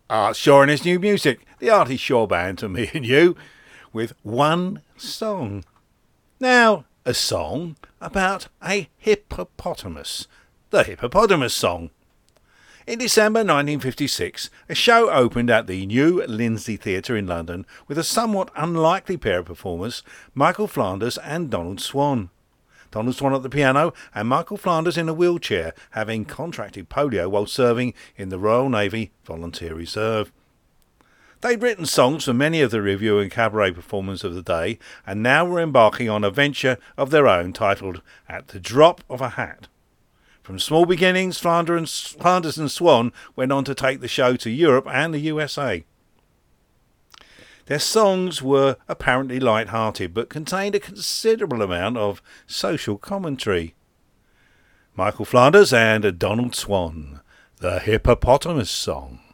Art Shaw and his new music, the Artie Shaw Band to me and you, with one song. Now, a song about a hippopotamus, the Hippopotamus Song. In December 1956, a show opened at the New Lindsay Theatre in London with a somewhat unlikely pair of performers, Michael Flanders and Donald Swann. Donald Swann at the piano and Michael Flanders in a wheelchair, having contracted polio while serving in the Royal Navy Volunteer Reserve. They'd written songs for many of the revue and cabaret performers of the day, and now were embarking on a venture of their own titled At the Drop of a Hat. From small beginnings, Flanders and Swann went on to take the show to Europe and the USA. Their songs were apparently light-hearted, but contained a considerable amount of social commentary. Michael Flanders and Donald Swann, the Hippopotamus Song.